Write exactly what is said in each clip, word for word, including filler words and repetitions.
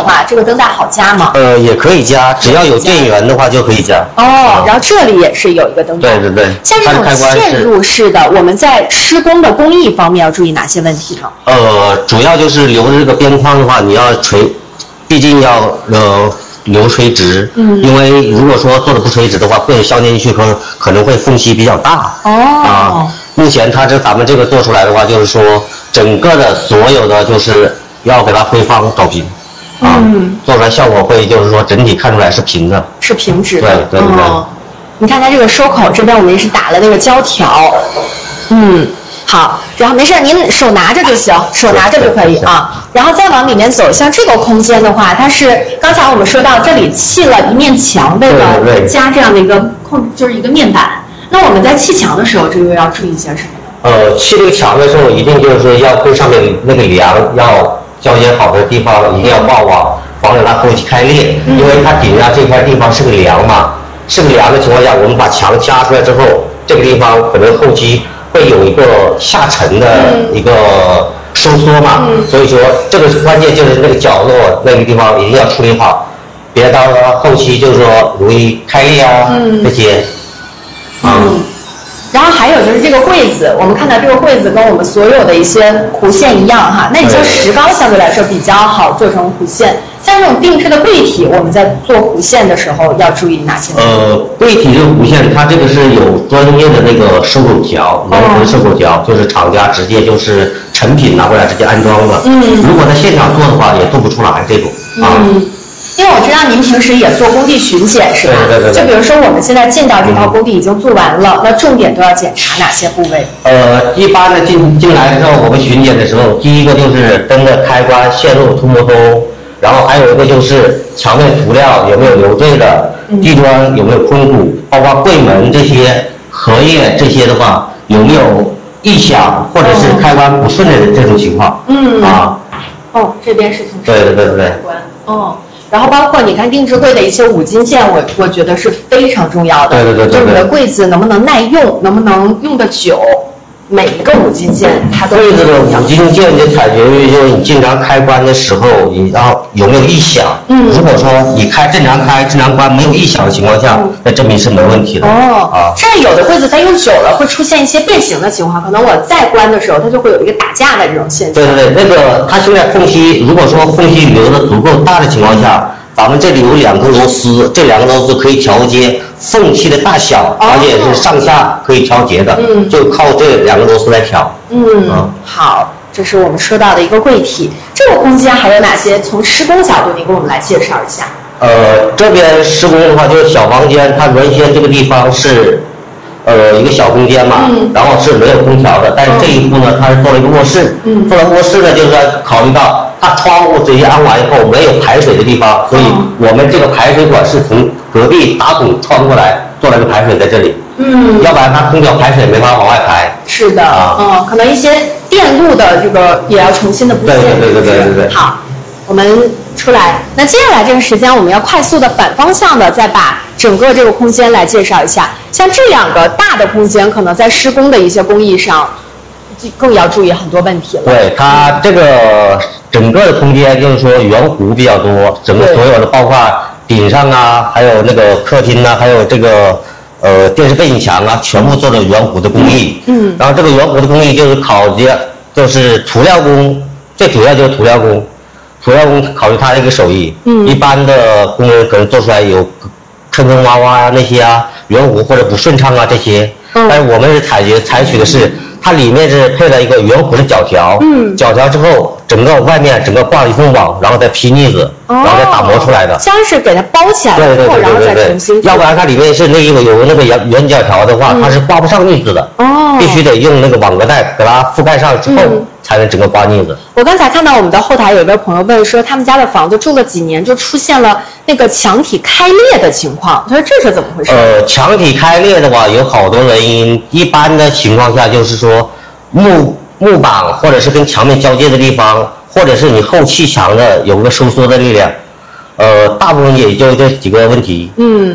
话，这个灯带好加吗？ 呃，也可以加，只要有电源的话就可以加。 哦，嗯、然后这里也是有一个灯带。 对对对。 像这种嵌入式的，我们在施工的工艺方面要注意哪些问题呢？ 呃，主要就是留着这个边框的话，你要垂，毕竟要呃留垂直。嗯。因为如果说做的不垂直的话，棍镶进去可可能会缝隙比较大。哦。啊，目前它这咱们这个做出来的话，就是说整个的所有的就是要给它回放导平。啊，嗯，做出来效果会就是说整体看出来是平的， 是平直的。 对对对。 哦，你看它这个收口这边，我们也是打了那个胶条。嗯，好，然后没事，您手拿着就行，手拿着就可以啊。然后再往里面走，像这个空间的话，它是刚才我们说到这里砌了一面墙，为了加这样的一个控，就是一个面板。那我们在砌墙的时候，这个要注意一些什么？ 呃，砌这个墙的时候，一定就是说要跟上面那个梁要交接好的地方一定要挂网，防止它后期开裂。嗯、因为它顶上这块地方是个梁嘛，是个梁的情况下，我们把墙加出来之后，这个地方可能后期会有一个下沉的一个收缩嘛，嗯、所以说这个关键就是那个角落那个地方一定要处理好，别到后期就是说容易开裂啊、嗯、这些。 嗯。嗯，然后还有就是这个柜子，我们看到这个柜子跟我们所有的一些弧线一样哈，那你像石膏相对来说比较好做成弧线，像这种定制的柜体，我们在做弧线的时候要注意哪些？ 呃，柜体这个弧线，它这个是有专业的那个收口条，人工收口条，就是厂家直接就是成品拿过来直接安装的。嗯，如果在现场做的话，也做不出来这种啊。 嗯，因为我知道您平时也做工地巡检是吧？ 对对对。 就比如说我们现在进到这套工地已经做完了，嗯、那重点都要检查哪些部位？ 呃，一般的进进来之后，我们巡检的时候，第一个就是灯的开关、线路通不通，然后还有一个就是墙面涂料有没有留坠的，嗯、地砖有没有空鼓，包括柜门这些、荷叶这些的话，有没有异响或者是开关不顺的这种情况？嗯啊。 哦，这边是从对对对对对。 哦。然后包括你看定制柜的一些五金件，我我觉得是非常重要的。 对对对对。 就是你的柜子能不能耐用，能不能用得久，每一个五金件它都。 柜子的五金件就采决于就是你经常开关的时候，你然后有没有异响。嗯。如果说你开正常开正常关没有异响的情况下，嗯、那证明是没问题的。 哦。啊。甚至有的柜子它用久了会出现一些变形的情况，可能我再关的时候它就会有一个打架的这种现象。 对对对，那个它现在缝隙，如果说缝隙留的足够大的情况下。咱们这里有两个螺丝，这两个螺丝可以调节缝隙的大小，而且是上下可以调节的，嗯，就靠这两个螺丝来调。 嗯，嗯好，这是我们说到的一个柜体。这个空间还有哪些？从施工角度，您给我们来介绍一下。 呃，这边施工的话就是小房间，它原先这个地方是，呃，一个小空间嘛，嗯、然后是没有空调的，但是这一步呢，它是做了一个卧室，嗯，做了卧室呢，就是考虑到。它窗户直接安完以后没有排水的地方，所以我们这个排水管是从隔壁打孔穿过来做了个排水在这里。嗯，要不然它空调排水没法往外排。 是的，啊、嗯，可能一些电路的这个也要重新的布线。 对对对对对对。 好，我们出来。那接下来这个时间，我们要快速的反方向的再把整个这个空间来介绍一下。像这两个大的空间，可能在施工的一些工艺上，更要注意很多问题了。 对它这个。整个的空间就是说圆弧比较多，整个所有的包括顶上啊，还有那个客厅啊，还有这个呃电视背景墙啊，全部做的圆弧的工艺。嗯。然后这个圆弧的工艺就是考虑就是涂料工，最主要就是涂料工，涂料工考虑他这个手艺。嗯。一般的工人可能做出来有坑坑洼洼啊那些啊，圆弧或者不顺畅啊这些。嗯。但是我们是采取采取的是。它里面是配了一个圆弧的角条，嗯，角条之后，整个外面整个挂了一层网，然后再批腻子，哦、然后再打磨出来的。 像是给它包起来， 对对对对对对。要不然它里面是那个有那个圆圆角条的话，嗯、它是挂不上腻子的。哦。必须得用那个网格带给它覆盖上之后，嗯、才能整个挂腻子。 我刚才看到我们的后台有一位朋友问说，他们家的房子住了几年就出现了那个墙体开裂的情况，他说这是怎么回事？ 呃，墙体开裂的话有好多原因，一般的情况下就是说。木木板或者是跟墙面交接的地方，或者是你后砌墙的有个收缩的力量，呃，大部分也就这几个问题。嗯，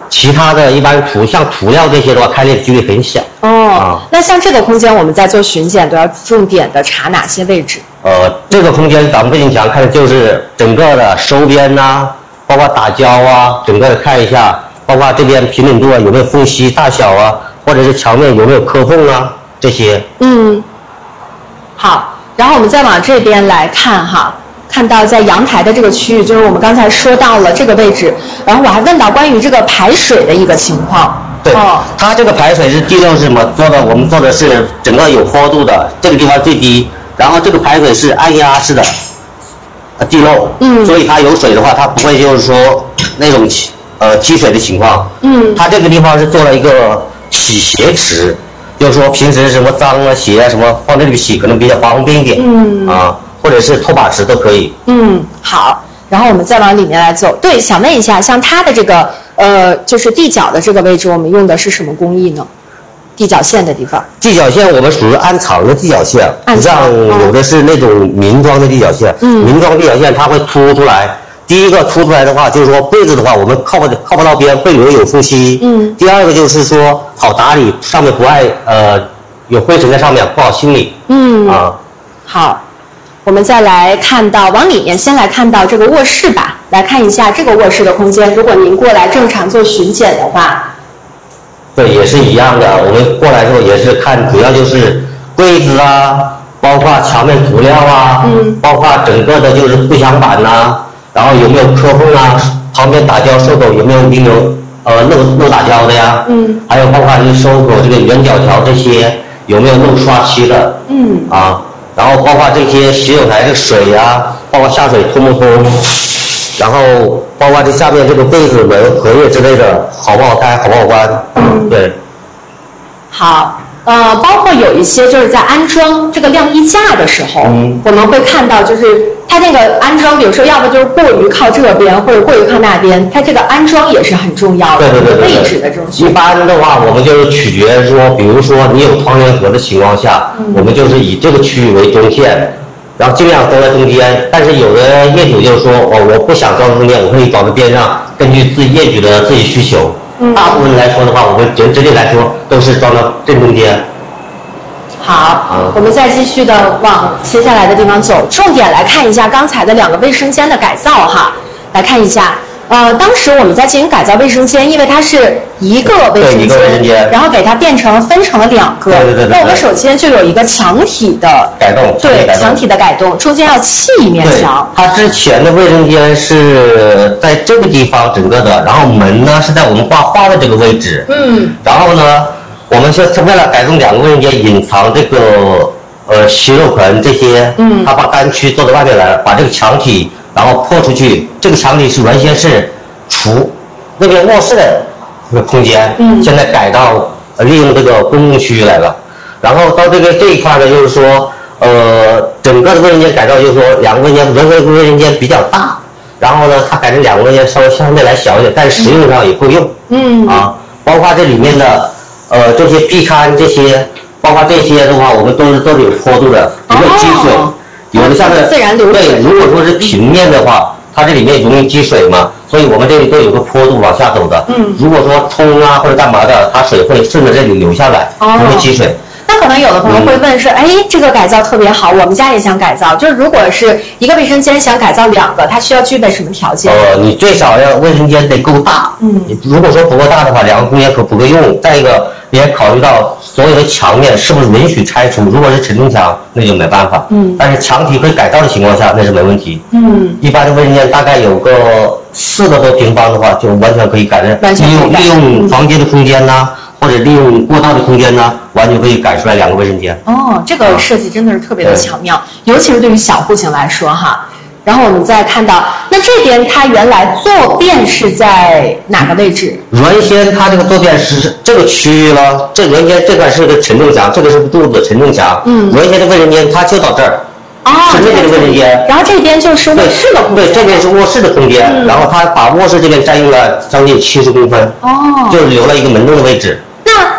其他的一般涂像涂料这些的话，开裂的几率很小。 哦、 啊， 那像这个空间，我们在做巡检都要重点的查哪些位置？ 呃，这个空间咱们背景墙看的就是整个的收边呐、啊，包括打胶啊，整个的看一下，包括这边平整度啊有没有缝隙大小啊，或者是墙面有没有磕碰啊这些。 嗯，好，然后我们再往这边来看哈。看到在阳台的这个区域，就是我们刚才说到了这个位置，然后我还问到关于这个排水的一个情况。 对，哦、它这个排水是地漏是什么做的？我们做的是整个有坡度的，这个地方最低，然后这个排水是按压式的，呃地漏，嗯，所以它有水的话，它不会就是说那种呃积水的情况。嗯，它这个地方是做了一个洗鞋池，就是说平时什么脏啊鞋啊什么放这里洗可能比较方便一点。嗯啊。或者是拖把池都可以。 嗯，好，然后我们再往里面来走。对，想问一下，像它的这个呃，就是地脚的这个位置，我们用的是什么工艺呢？地脚线的地方。 地脚线我们属于按长的地脚线，不像有的是那种民装的地脚线。嗯。民装地脚线它会凸出来，第一个凸出来的话，就是说被子的话，我们靠不靠不到边，会留有缝隙。嗯。第二个就是说好打理，上面不爱呃有灰尘在上面，不好清理。嗯。啊。 好。我们再来看到往里面，先来看到这个卧室吧，来看一下这个卧室的空间。如果您过来正常做巡检的话， 对，也是一样的。我们过来之后也是看，主要就是柜子啊，包括墙面涂料啊，嗯，包括整个的就是护墙板呐、啊，然后有没有磕碰啊，旁边打胶收口有没有没有呃漏漏打胶的呀，嗯，还有包括就是收口这个圆角条这些有没有漏刷漆的，嗯，啊。然后包括这些洗手台的水呀、啊，包括下水通不通，然后包括这下面这个被子门、荷叶之类的，好不好开，好不好关？嗯，对。 好，呃，包括有一些就是在安装这个晾衣架的时候，嗯，我们会看到就是它那个安装，比如说要不就是过于靠这边，或者过于靠那边，它这个安装也是很重要的， 对对对对对， 位置的这种。 一般的话，我们就是取决说，比如说你有窗帘盒的情况下，嗯、我们就是以这个区域为中线，然后尽量装在中间。但是有的业主就是说，哦，我不想装中间，我可以装在边上，根据自己业主的自己需求。嗯，大部分来说的话，我们整整体来说都是装到正中间。 好，嗯、我们再继续的往接下来的地方走，重点来看一下刚才的两个卫生间的改造哈，来看一下。呃，当时我们在进行改造卫生间，因为它是一个卫生间，然后给它变成分成了两个。 对对 对, 对。 那我们首先就有一个墙体的改动， 对，墙体的改动，中间要砌一面墙。 它之前的卫生间是在这个地方整个的，然后门呢是在我们画画的这个位置。嗯。然后呢，我们是为了改动两个卫生间，隐藏这个呃洗手盆这些，嗯，它把干区做到外面来了，把这个墙体。然后破出去，这个墙体是原先是厨那边卧室的那个空间，嗯，现在改到呃利用这个公共区域来了。然后到这个这一块呢，就是说，呃，整个的卫生间改造，就是说两个卫生间，原来卫生间比较大，然后呢，它改成两个卫生间稍微相对来小一点，但是实用上也够用，嗯啊，包括这里面的呃这些壁龛这些，包括这些的话，我们都是都是有坡度的，有没有积水？哦，有的像是自然流水， 对，如果说是平面的话，它这里面容易积水嘛，所以我们这里都有个坡度往下走的。嗯，如果说冲啊或者干嘛的，它水会顺着这里流下来，不会积水。 那可能有的朋友会问是，嗯、哎，这个改造特别好，我们家也想改造，就是如果是一个卫生间想改造两个，它需要具备什么条件？ 呃，你最少要卫生间得够大。嗯，如果说不够大的话，两个空间可不够用。再一个，你也考虑到所有的墙面是不是允许拆除，如果是承重墙，那就没办法。嗯，但是墙体可以改造的情况下，那是没问题。嗯，一般的卫生间大概有个四个多平方的话，就完全可以改的，利用利用房间的空间呐、啊。或者利用过道的空间呢，完全可以改出来两个卫生间。 哦，这个设计真的是特别的巧妙，尤其是对于小户型来说哈。然后我们再看到，那这边它原来坐便是在哪个位置？ 原先它这个坐便是这个区域了，这原先这块是个承重墙，这个是柱子承重墙。嗯，原先的卫生间它就到这儿。哦，是这边的卫生间， 然后这边就是卧室的空间。 对，这边是卧室的空间，嗯、然后它把卧室这边占用了将近七十公分。哦，就留了一个门洞的位置。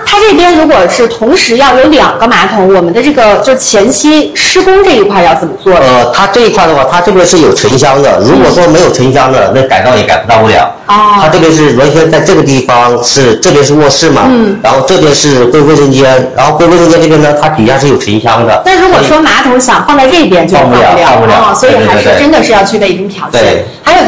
它这边如果是同时要有两个马桶，我们的这个就前期施工这一块要怎么做？ 呃，它这一块的话，它这边是有沉箱的，如果说没有沉箱的，那改造也改不到不了。哦。它这边是完全在这个地方是这边是卧室嘛，嗯，然后这边是归卫生间，然后归卫生间这边呢，它底下是有沉箱的。 那如果说马桶想放在这边就放不了， 放不了， 哦，所以还是真的是要具备一定条件。 对。 还有